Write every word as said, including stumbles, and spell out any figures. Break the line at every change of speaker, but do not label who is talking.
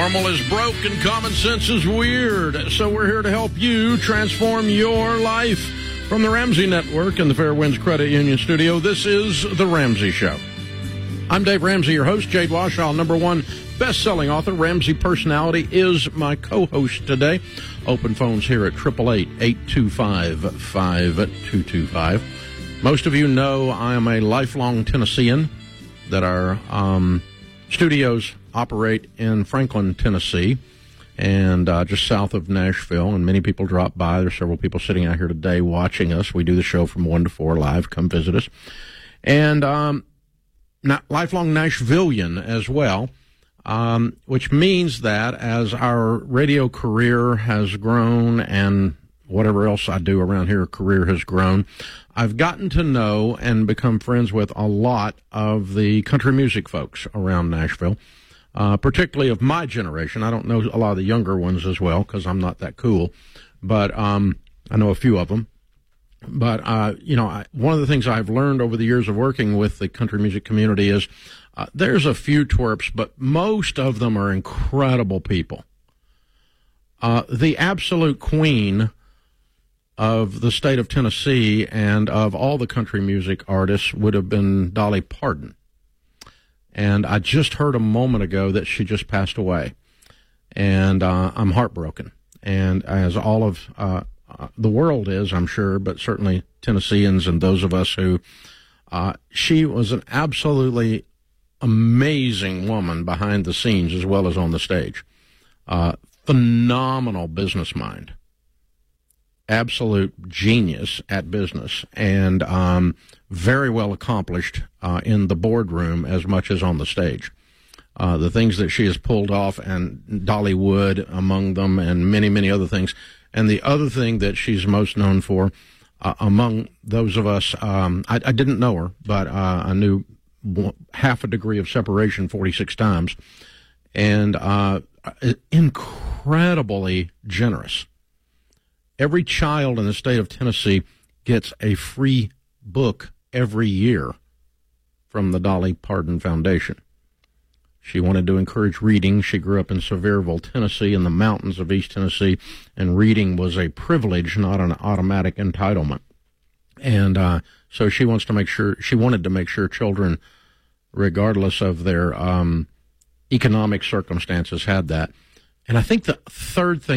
Normal is broke and common sense is weird. So we're here to help you transform your life. From the Ramsey Network and the Fairwinds Credit Union Studio, this is The Ramsey Show. I'm Dave Ramsey, your host. Jade Warshaw, number one best-selling author, Ramsey Personality, is my co-host today. Open phones here at eight eight eight, eight two five, five two two five. Most of you know I am a lifelong Tennessean, that our um, studios operate in Franklin, Tennessee, and uh, just south of Nashville, and many people drop by. There's several people sitting out here today watching us. We do the show from one to four live. Come visit us. And um, not lifelong Nashvilleian as well, um, which means that as our radio career has grown and whatever else I do around here, career has grown, I've gotten to know and become friends with a lot of the country music folks around Nashville. Uh, particularly of my generation. I don't know a lot of the younger ones as well because I'm not that cool, but um, I know a few of them. But, uh, you know, I, one of the things I've learned over the years of working with the country music community is uh, there's a few twerps, but most of them are incredible people. Uh, the absolute queen of the state of Tennessee and of all the country music artists would have been Dolly Parton. And I just heard a moment ago that she just passed away. And uh, I'm heartbroken. And as all of uh, uh, the world is, I'm sure, but certainly Tennesseans and those of us who, uh, she was an absolutely amazing woman behind the scenes as well as on the stage. Uh, phenomenal business mind. Absolute genius at business, and um, very well accomplished uh, in the boardroom as much as on the stage. Uh, the things that she has pulled off, and Dollywood among them, and many, many other things. And the other thing that she's most known for, uh, among those of us, um, I, I didn't know her, but uh, I knew half a degree of separation forty-six times, and uh, incredibly generous. Every child in the state of Tennessee gets a free book every year from the Dolly Parton Foundation. She wanted to encourage reading. She grew up in Sevierville, Tennessee, in the mountains of East Tennessee, and reading was a privilege, not an automatic entitlement. And uh, so she wants to make sure, she wanted to make sure children, regardless of their um, economic circumstances, had that. And I think the third thing